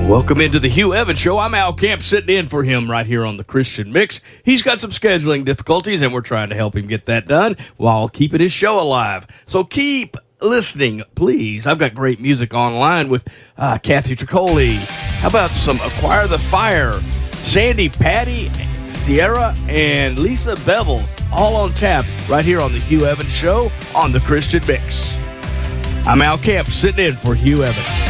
Welcome into the Hugh Evans Show. I'm Al Camp, sitting in for him right here on the Christian Mix. He's got some scheduling difficulties, and we're trying to help him get that done while keeping his show alive. So keep listening, please. I've got great music online with Kathy Tricoli. How about some Acquire the Fire? Sandy, Patty, Sierra, and Lisa Bevel, all on tap right here on the Hugh Evans Show on the Christian Mix. I'm Al Camp, sitting in for Hugh Evans.